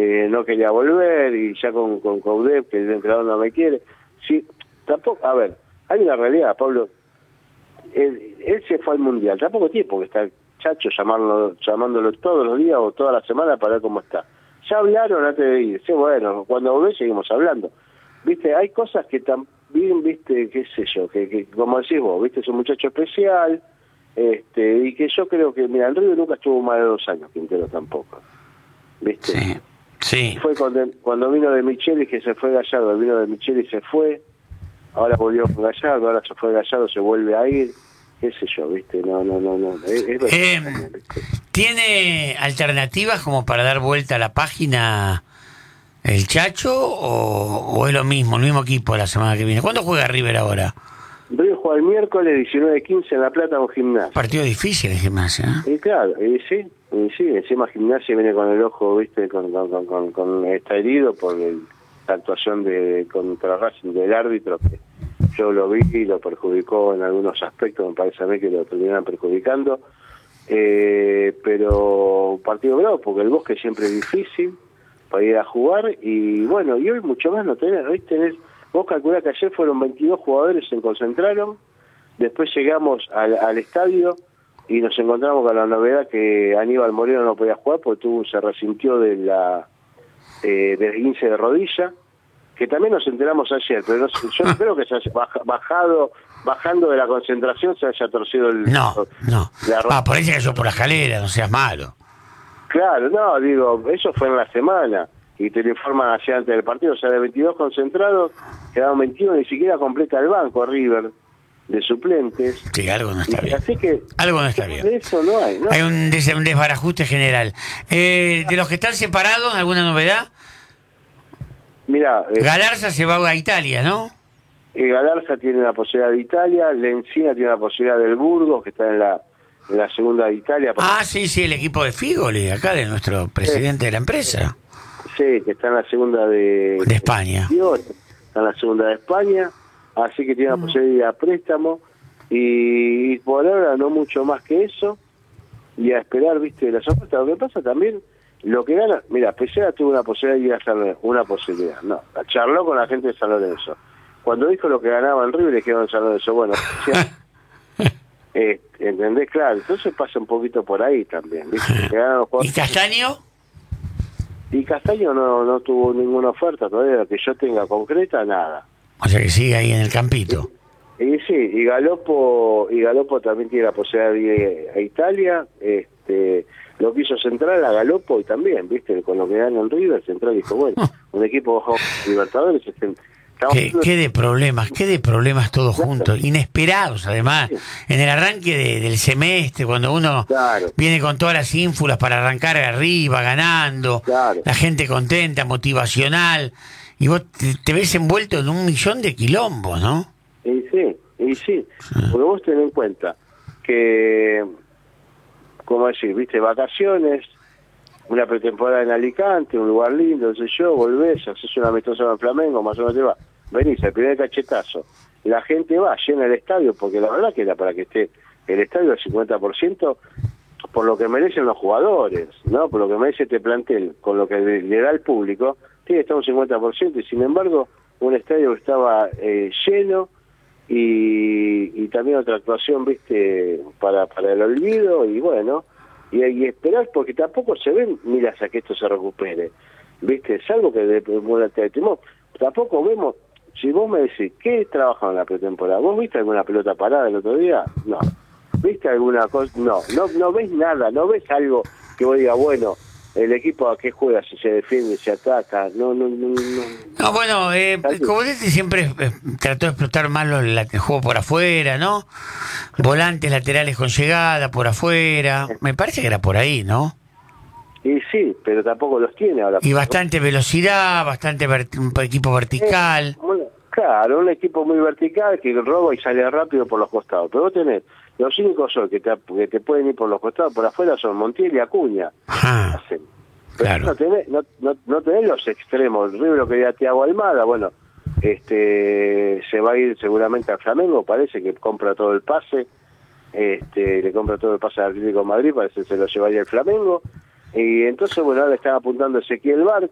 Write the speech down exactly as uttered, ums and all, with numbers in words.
eh, no quería volver, y ya con, con Coudet, que el entrenador no me quiere. Sí, tampoco, a ver, hay una realidad, Pablo. Él, él se fue al Mundial, tampoco tiene porque está Chacho llamándolo, llamándolo todos los días o toda la semana para ver cómo está. Ya hablaron antes de ir, sí, bueno, cuando volvés seguimos hablando. Viste, hay cosas que también, viste, qué sé yo, que, que como decís vos, viste, es un muchacho especial, este, y que yo creo que, mira, el River nunca estuvo más de dos años, Quintero tampoco, viste. Sí, sí. Fue cuando, cuando vino de Micheli, que se fue Gallardo, vino de Micheli y se fue, ahora volvió con Gallardo, ahora se fue Gallardo, se vuelve a ir, qué sé yo, viste, no, no, no, no. Es, es eh, también, ¿viste? ¿Tiene alternativas como para dar vuelta a la página el Chacho o, o es lo mismo, el mismo equipo la semana que viene? ¿Cuándo juega River ahora? River juega el miércoles diecinueve quince en La Plata con Gimnasia. Partido difícil el Gimnasia, ¿eh? Y claro, y sí, y sí, encima Gimnasia viene con el ojo, viste, con, con, con, con, con está herido por el, la actuación de contra Racing del árbitro, que yo lo vi y lo perjudicó en algunos aspectos, me parece a mí que lo terminaron perjudicando, eh, pero partido bravo, porque el Bosque siempre es difícil para ir a jugar, y bueno, y hoy mucho más no tenés, hoy tenés, vos calculás que ayer fueron veintidós jugadores, se concentraron, después llegamos al, al estadio y nos encontramos con la novedad que Aníbal Moreno no podía jugar porque tuvo, se resintió de la eh, del esguince de rodilla, que también nos enteramos ayer, pero no, yo no creo que se haya bajado, bajando de la concentración se haya torcido el... No, no. La ah, por ahí se cayó por la escalera, no seas malo. Claro, no, digo, eso fue en la semana, y te lo informan ayer antes del partido, o sea, de veintidós concentrados, quedaron veintiuno, ni siquiera completa el banco River, de suplentes. Sí, algo no está y, bien. Así que... Algo no está bien. De eso no hay, ¿no? Hay un, des un desbarajuste general. Eh, de los que están separados, ¿alguna novedad? Mira, eh, Galarza se va a Italia, ¿no? eh, Galarza tiene la posibilidad de Italia, Lencina tiene la posibilidad del Burgos, que está en la, en la segunda de Italia. Ah, sí, sí, el equipo de Figoli, acá de nuestro presidente de la empresa. Sí, que está en la segunda de... De España. Está en la segunda de España, así que tiene la posibilidad de préstamo, y, y por ahora no mucho más que eso, y a esperar, viste, las ofertas. Lo que pasa también, lo que gana, mira, Pesera tuvo una posibilidad de ir a San Lorenzo, una posibilidad, no, charló con la gente de San Lorenzo. Cuando dijo lo que ganaba en River, le quedó en San Lorenzo, bueno, eh, ¿entendés? Claro, entonces pasa un poquito por ahí también, ¿viste? Que ganan los jugadores. ¿Y Castaño? Y Castaño no, no tuvo ninguna oferta todavía, que yo tenga concreta, nada. O sea que sigue ahí en el campito. Y, y sí, y Galopo, y Galopo también tiene la posibilidad de ir a Italia, este... Lo quiso Central a Galopo y también, viste, con lo que gana en River, Central dijo, bueno, un equipo bajo Libertadores, este, ¿Qué, qué de problemas, qué de problemas todos juntos, inesperados además, en el arranque de, del semestre, cuando uno claro. viene con todas las ínfulas para arrancar arriba, ganando, claro. la gente contenta, motivacional, y vos te, te ves envuelto en un millón de quilombos, ¿no? Y sí, y sí, porque vos tenés en cuenta que... como decir, viste, vacaciones, una pretemporada en Alicante, un lugar lindo, no sé yo, volvés, haces una amistosa en Flamengo, más o menos te va, venís, el primer cachetazo, la gente va, llena el estadio, porque la verdad que era para que esté el estadio al cincuenta por ciento, por lo que merecen los jugadores, ¿no? Por lo que merece este plantel, con lo que le, le da el público, tiene que estar un cincuenta por ciento, y sin embargo, un estadio que estaba eh, lleno, Y, y también otra actuación, viste, para para el olvido, y bueno, y, y esperar, porque tampoco se ven miras a que esto se recupere, viste, es algo que de, de, de, tampoco vemos. Si vos me decís, ¿qué trabajan en la pretemporada? ¿Vos viste alguna pelota parada el otro día? No. ¿Viste alguna cosa? No, no, no ves nada, no ves algo que vos digas, bueno, el equipo a qué juega, si se defiende, se ataca, no, no, no. No, no bueno, eh, Coudet siempre eh, trató de explotar más lo, la, el juego por afuera, ¿no? Volantes laterales con llegada por afuera, me parece que era por ahí, ¿no? Y sí, pero tampoco los tiene ahora. Y bastante velocidad, bastante ver, un equipo vertical. Eh, bueno, claro, un equipo muy vertical que roba y sale rápido por los costados, pero vos tenés los únicos son que te, que te pueden ir por los costados, por afuera son Montiel y Acuña. Ajá, claro. No tenés, no, no, no tenés los extremos. River lo quería Thiago Almada, bueno, este se va a ir seguramente al Flamengo, parece que compra todo el pase, este le compra todo el pase al Atlético de Madrid, parece que se lo llevaría el Flamengo. Y entonces, bueno, ahora están apuntando a Ezequiel Barco,